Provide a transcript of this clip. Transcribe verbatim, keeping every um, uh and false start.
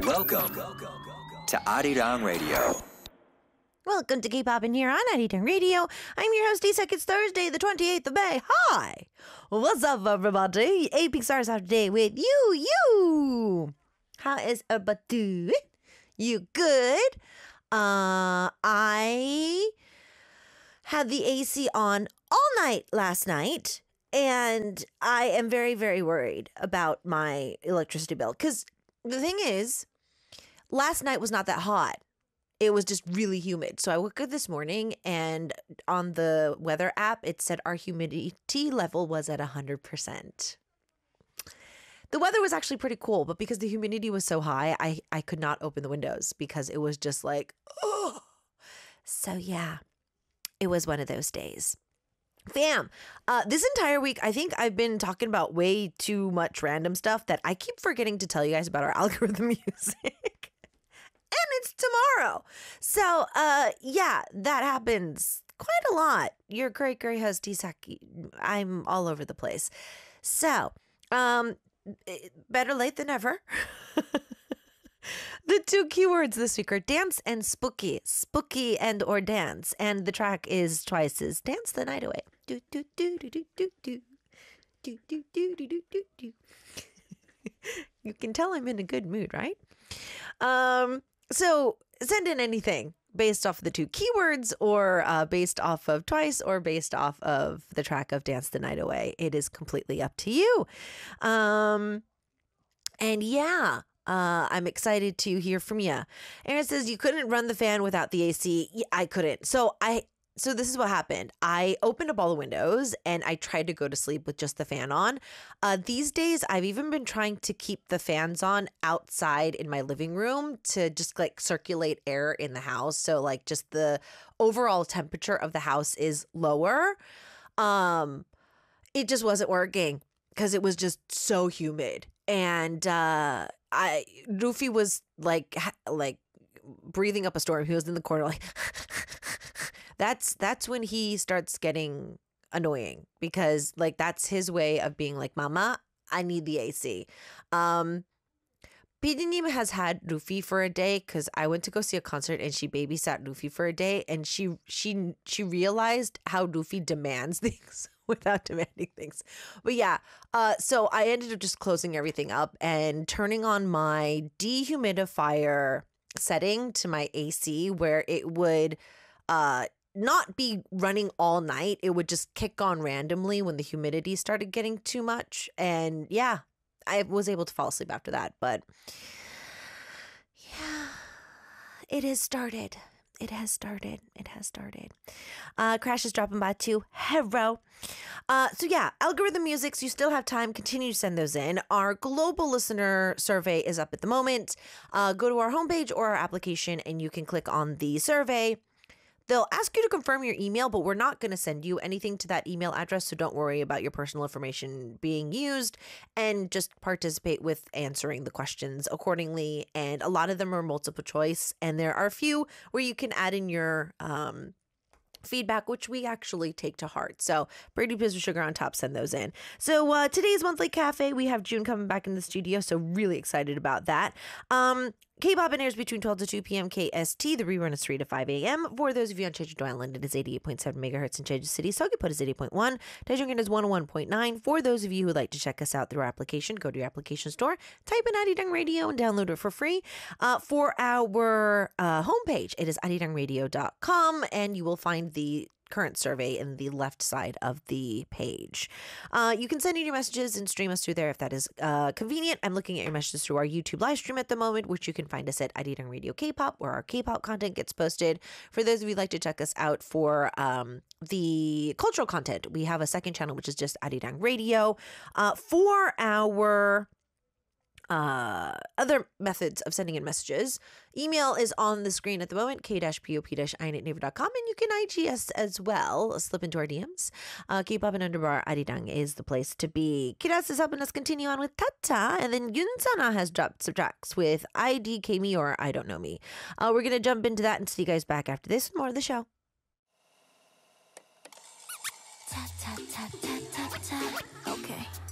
Welcome to Arirang Radio. Welcome to K-Pop in here on Arirang Radio. I'm your host, Isak. It's Thursday, the twenty-eighth of May. Hi! What's up, everybody? A P Stars out today with you, you! How is everybody doing? You good? Uh, I had the A C on all night last night, and I am very, very worried about my electricity bill. Because the thing is, last night was not that hot. It was just really humid. So I woke up this morning and on the weather app, it said our humidity level was at one hundred percent. The weather was actually pretty cool, but because the humidity was so high, I, I could not open the windows because it was just like, oh. So yeah, it was one of those days. Fam, uh, this entire week, I think I've been talking about way too much random stuff that I keep forgetting to tell you guys about our algorithm music. And it's tomorrow. So, uh, yeah, that happens quite a lot. Your great, great host, Isaki. I'm all over the place. So, um, better late than never. The two keywords this week are dance and spooky. Spooky and or dance. And the track is Twice's Dance the Night Away. Do, do, do, do, do, do, do. Do, do, do, do, do, do, do. You can tell I'm in a good mood, right? Um, so send in anything based off of the two keywords or uh, based off of Twice or based off of the track of Dance the Night Away. It is completely up to you. Um, and yeah. Uh, I'm excited to hear from you. Aaron says you couldn't run the fan without the A C. Yeah, I couldn't. So I, so this is what happened. I opened up all the windows and I tried to go to sleep with just the fan on. Uh, these days, I've even been trying to keep the fans on outside in my living room to just like circulate air in the house. So like just the overall temperature of the house is lower. Um, it just wasn't working because it was just so humid. And uh, I Rufy was like like breathing up a storm. He was in the corner like that's that's when he starts getting annoying because like that's his way of being like, Mama, I need the A C. Um, Pidinim has had Rufy for a day because I went to go see a concert and she babysat Rufy for a day and she she she realized how Rufy demands things without demanding things. But yeah, uh, so I ended up just closing everything up and turning on my dehumidifier setting to my A C where it would uh, not be running all night. It would just kick on randomly when the humidity started getting too much. And yeah, I was able to fall asleep after that. But yeah, it has started. It has started. It has started. Uh, Crash is dropping by too. Hello. Uh, so yeah, algorithm musics, you still have time. Continue to send those in. Our global listener survey is up at the moment. Uh, go to our homepage or our application and you can click on the survey. They'll ask you to confirm your email, but we're not going to send you anything to that email address, so don't worry about your personal information being used and just participate with answering the questions accordingly. And a lot of them are multiple choice, and there are a few where you can add in your um, feedback, which we actually take to heart. So Brady Piz with Sugar on top, send those in. So uh, today's Monthly Cafe, we have June coming back in the studio, so really excited about that. Um, K-Pop airs between twelve to two p.m. K S T. The rerun is three to five a.m. For those of you on Jeju Island, it is eighty-eight point seven megahertz in Jeju City. Sogiput is eighty point one. Daejeongan is one oh one point nine. For those of you who would like to check us out through our application, go to your application store, type in Arirang Radio and download it for free. Uh, for our uh, homepage, it is arirang radio dot com, and you will find the current survey in the left side of the page. Uh, you can send in your messages and stream us through there if that is uh, convenient. I'm looking at your messages through our YouTube live stream at the moment, which you can find us at Arirang Radio K-Pop, where our K-Pop content gets posted. For those of you who'd like to check us out for um, the cultural content, we have a second channel, which is just Arirang Radio. Uh, for our Uh, other methods of sending in messages, email is on the screen at the moment, k pop i net naver dot com, and you can I G us as well, slip into our D Ms. Uh, K-pop and underbar Arirang is the place to be. Kiras is helping us continue on with Tata, and then Yunsana has dropped some tracks with I D K Me or I Don't Know Me. Uh, we're going to jump into that and see you guys back after this with more of the show. Ta, ta, ta, ta, ta, ta. Okay.